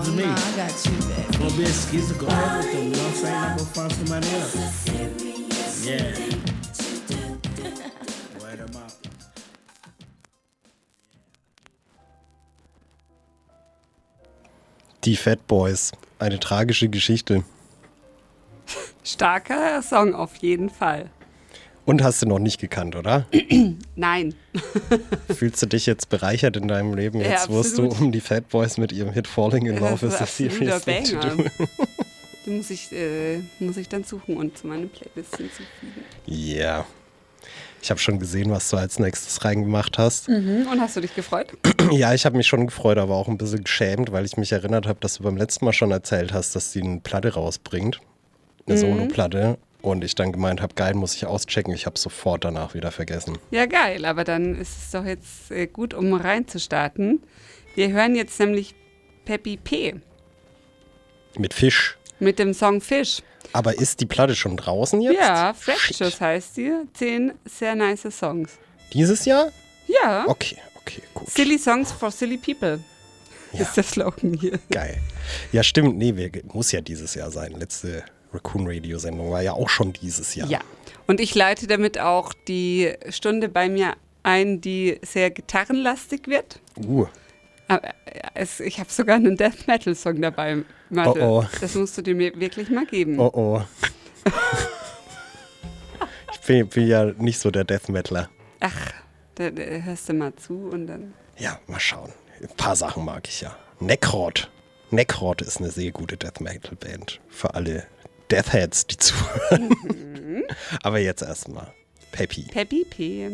to me. I got you, baby. Gonna be schizophrenic with them, you know what I'm saying? I'm gonna find somebody else. Yeah. Word of mouth. Die Fat Boys. Eine tragische Geschichte. Starker Song auf jeden Fall. Und hast du noch nicht gekannt, oder? Nein. Fühlst du dich jetzt bereichert in deinem Leben, Ja, jetzt wo du absolut. um die Fat Boys mit ihrem Hit Falling in Love is a absoluter serious thing to Banger. do? Den muss ich dann suchen und zu meinem Playlist hinzufügen. Ja. Ich habe schon gesehen, was du als nächstes reingemacht hast. Und hast du dich gefreut? Ja, ich habe mich schon gefreut, aber auch ein bisschen geschämt, weil ich mich erinnert habe, dass du beim letzten Mal schon erzählt hast, dass sie eine Platte rausbringt. Eine Solo-Platte. Und ich dann gemeint habe, geil, muss ich auschecken. Ich habe sofort danach wieder vergessen. Ja, geil, aber dann ist es doch jetzt gut, um reinzustarten. Wir hören jetzt nämlich Peppy P. Mit Fisch. mit dem Song Fish. Aber ist die Platte schon draußen jetzt? Ja, Fractures heißt die. 10 sehr nice Songs. Dieses Jahr? Ja, Okay, gut. Silly Songs for Silly People Ja. ist der Slogan hier. Geil. Ja, stimmt. Nee, muss ja dieses Jahr sein. Letzte Raccoon Radio Sendung war ja auch schon dieses Jahr. Ja, und ich leite damit auch die Stunde bei mir ein, die sehr gitarrenlastig wird. Aber ich habe sogar einen Death Metal Song dabei, Mathe. Oh, oh. Das musst du dir mir wirklich mal geben. Oh. Ich bin ja nicht so der Death Metaler. Ach, da hörst du mal zu und dann... Ja, mal schauen. Ein paar Sachen mag ich ja. Necrot. Necrot ist eine sehr gute Death Metal Band. Für alle Deathheads, die zuhören. Aber jetzt erstmal Peppy. Peppy P.